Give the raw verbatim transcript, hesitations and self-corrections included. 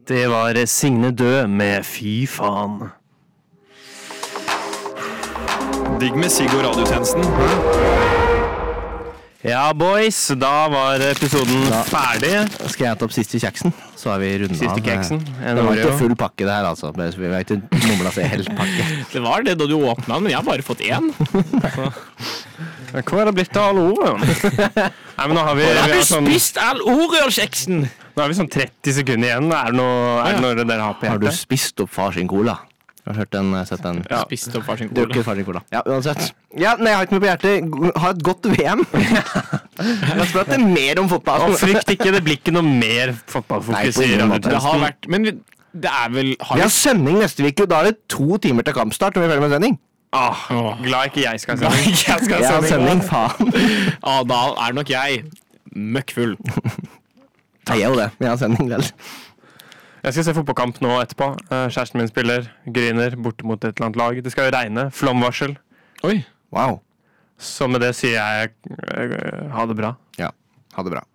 Det var Signe Død med Fy faen. Digg med Sigg og radiotjenesten. Ja, boys, da var episoden Da ferdig. skal jeg ta opp siste kjeksen, så har vi rundet av. Siste keksen. En Det var Oreo. ikke full pakke det her, altså. Vi har ikke mumlet seg helt pakke. Det var det da du åpnet den, men jeg har bare fått én. Hva er det blitt av alle ordene? Nei, men nå har vi, vi Har har du sånn, spist all Oreo-kjeksen? nå har vi sånn tretti sekunder igjen. Er det noe, er det noe dere har på Har du hjertet? spist opp far sin cola? Jeg har hørt den, sett den. Ja. Spiste opp far sin cola. Drukket far sin cola. Ja, uansett. Ja, nei, jeg har ikke noe på hjertet. Ha et godt V M. La oss prate mer om fotball. Og frykt ikke, det blir ikke noe mer Nei, fotballfokus på i ingen måte. Det har radiotjenesten. vært, men vi- det er vel... Har Vi vi har sending neste uke, og da er det to timer til kampstart når vi er ferdig med sending. Ah, glad ikke jeg skal se Nei, det. jeg skal Ja, sende sending, faen. Ja, da er nok jeg møkkfull. Jeg er jo det, men jeg har sending vel. Jeg skal se fotballkamp nå etterpå. Eh, Kjæresten min spiller, griner borte mot et eller annet lag. Det skal jo regne, flomvarsel. Oi. Wow. Så med det sier jeg eh, ha det bra. Ja, ha det bra.